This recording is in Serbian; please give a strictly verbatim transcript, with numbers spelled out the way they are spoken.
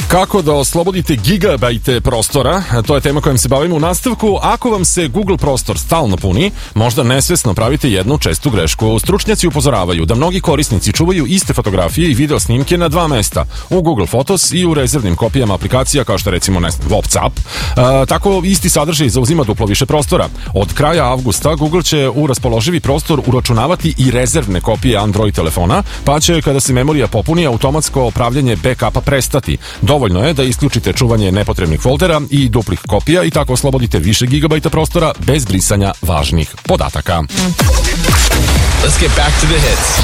Kako da oslobodite gigabajte prostora, to je tema kojom se bavimo u nastavku. Ako vam se Google prostor stalno puni, možda nesvesno pravite jednu čestu grešku. Stručnjaci upozoravaju da mnogi korisnici čuvaju iste fotografije i video snimke na dva mesta, u Google Photos i u rezervnim kopijama aplikacija kao što recimo ne znam, WhatsApp. E, tako isti sadržaj zauzima duplo više prostora. Od kraja avgusta Google će u raspoloživi prostor uračunavati i rezervne kopije Android telefona, pa će kada se memorija popuni automatsko pravljanje backupa prestati. Dovoljno je da isključite čuvanje nepotrebnih foldera i duplih kopija i tako oslobodite više gigabajta prostora bez brisanja važnih podataka. Let's get back to the hits.